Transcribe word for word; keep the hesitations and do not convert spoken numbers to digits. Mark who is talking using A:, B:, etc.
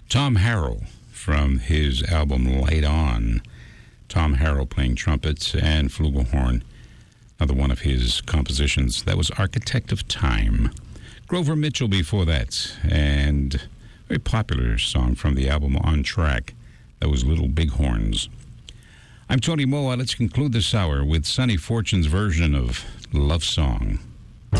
A: Tom Harrell from his album Light On. Tom Harrell playing trumpets and flugelhorn, another one of his compositions. That was Architect of Time. Grover Mitchell before that, and a very popular song from the album On Track. That was Little Bighorns. I'm Tony Moa. Let's conclude this hour with Sonny Fortune's version of Love Song.